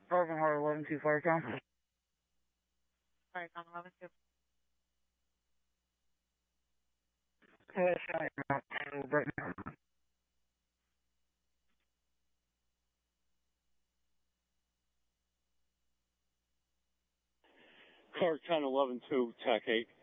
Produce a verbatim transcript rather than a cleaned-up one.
Broken Heart eleven two fire count. Fire count eleven two. Yes, I am right now. Car ten eleven two, T A C eight.